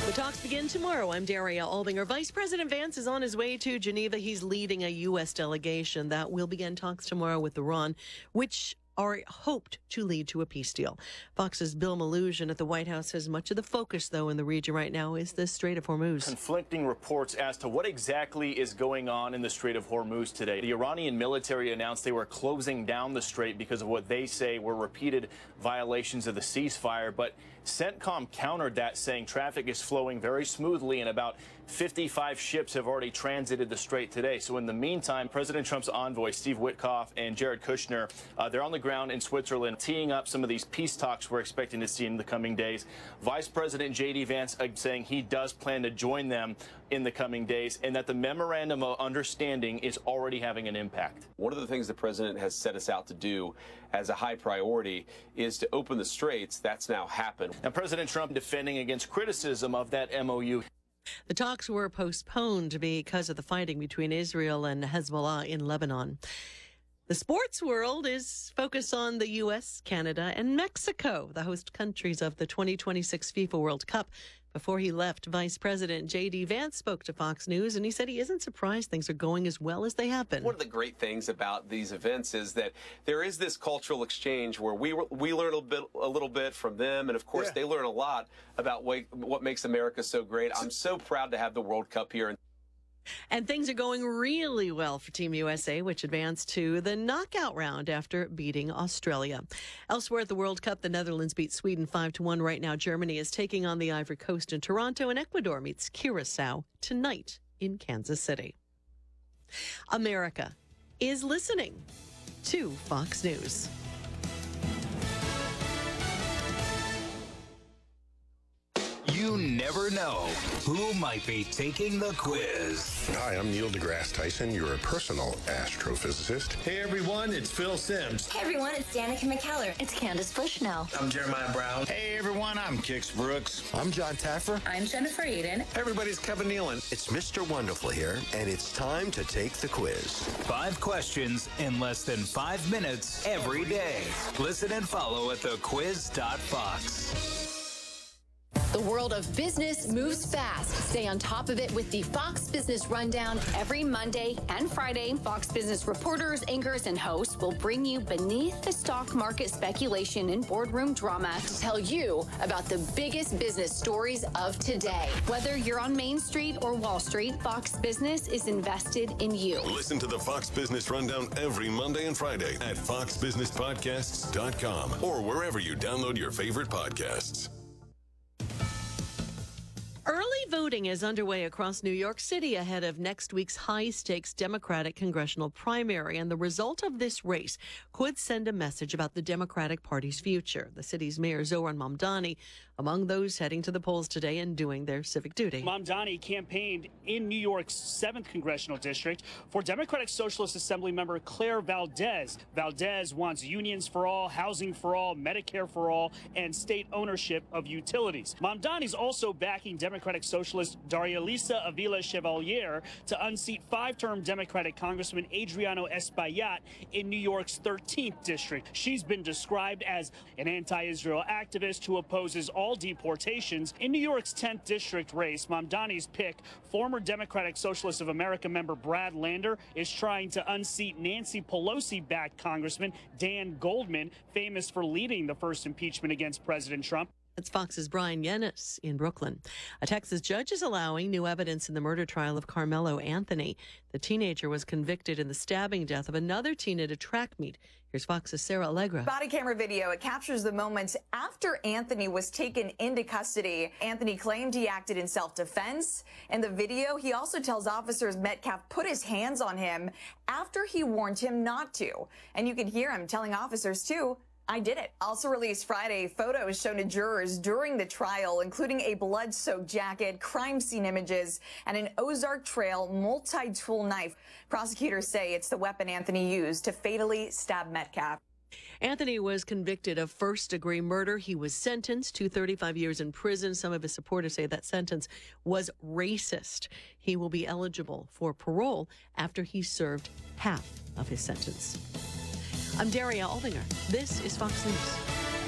The talks begin tomorrow. I'm Daria Aldinger. Vice President Vance is on his way to Geneva. He's leading a U.S. delegation that will begin talks tomorrow with Iran, which are hoped to lead to a peace deal. Fox's Bill Malugin at the White House says much of the focus, though, in the region right now is the Strait of Hormuz. Conflicting reports as to what exactly is going on in the Strait of Hormuz today. The Iranian military announced they were closing down the strait because of what they say were repeated violations of the ceasefire, but CENTCOM countered that, saying traffic is flowing very smoothly and about 55 ships have already transited the strait today. So in the meantime, President Trump's envoy, Steve Witkoff, and Jared Kushner, they're on the ground in Switzerland, teeing up some of these peace talks we're expecting to see in the coming days. Vice President J.D. Vance saying he does plan to join them in the coming days, and that the memorandum of understanding is already having an impact. One of the things the president has set us out to do as a high priority is to open the straits. That's now happened. Now, President Trump defending against criticism of that MOU. The talks were postponed because of the fighting between Israel and Hezbollah in Lebanon. The sports world is focused on the U.S., Canada, and Mexico, the host countries of the 2026 FIFA World Cup. Before he left, Vice President J.D. Vance spoke to Fox News, and he said he isn't surprised things are going as well as they have been. One of the great things about these events is that there is this cultural exchange where we learn a little bit from them, and of course they learn a lot about what makes America so great. I'm so proud to have the World Cup here. And things are going really well for Team USA, which advanced to the knockout round after beating Australia. Elsewhere at the World Cup, the Netherlands beat Sweden 5-1. Right now, Germany is taking on the Ivory Coast in Toronto, and Ecuador meets Curacao tonight in Kansas City. America is listening to Fox News. You never know who might be taking the quiz. Hi, I'm Neil deGrasse Tyson, your personal astrophysicist. Hey everyone, it's Phil Simms. Hey everyone, it's Danica McKellar. It's Candace Bushnell. I'm Jeremiah Brown. Hey everyone, I'm Kix Brooks. I'm John Taffer. I'm Jennifer Aiden. Everybody's Kevin Nealon. It's Mr. Wonderful here, and it's time to take the quiz. 5 questions in less than 5 minutes every day. Listen and follow at thequiz.fox. The world of business moves fast. Stay on top of it with the Fox Business Rundown every Monday and Friday. Fox Business reporters, anchors, and hosts will bring you beneath the stock market speculation and boardroom drama to tell you about the biggest business stories of today. Whether you're on Main Street or Wall Street, Fox Business is invested in you. Listen to the Fox Business Rundown every Monday and Friday at foxbusinesspodcasts.com or wherever you download your favorite podcasts. Early voting is underway across New York City ahead of next week's high-stakes Democratic congressional primary, and the result of this race could send a message about the Democratic Party's future. The city's mayor, Zohran Mamdani, among those heading to the polls today and doing their civic duty. Mamdani campaigned in New York's 7th congressional district for Democratic Socialist Assembly member Claire Valdez. Valdez wants unions for all, housing for all, Medicare for all, and state ownership of utilities. Mamdani's also backing Democratic Socialist Darialisa Avila Chevalier to unseat 5-term Democratic Congressman Adriano Espaillat in New York's 13th district. She's been described as an anti-Israel activist who opposes all deportations. In New York's 10th district race, Mamdani's pick, former Democratic Socialist of America member Brad Lander, is trying to unseat Nancy Pelosi-backed Congressman Dan Goldman, famous for leading the first impeachment against President Trump. That's Fox's Brian Yennis in Brooklyn. A Texas judge is allowing new evidence in the murder trial of Carmelo Anthony. The teenager was convicted in the stabbing death of another teen at a track meet. Here's Fox's Sarah Allegra. Body camera video. It captures the moments after Anthony was taken into custody. Anthony claimed he acted in self-defense. In the video, he also tells officers Metcalf put his hands on him after he warned him not to. And you can hear him telling officers, too, I did it. Also released Friday, photos shown to jurors during the trial, including a blood-soaked jacket, crime scene images, and an Ozark Trail multi-tool knife. Prosecutors say it's the weapon Anthony used to fatally stab Metcalf. Anthony was convicted of first-degree murder. He was sentenced to 35 years in prison. Some of his supporters say that sentence was racist. He will be eligible for parole after he served half of his sentence. I'm Daria Aldinger. This is Fox News.